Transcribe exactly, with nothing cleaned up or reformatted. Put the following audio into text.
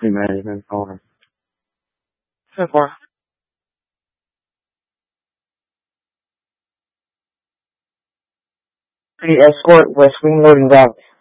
Management owner. ten four. Pretty escort, West Wing loading dock.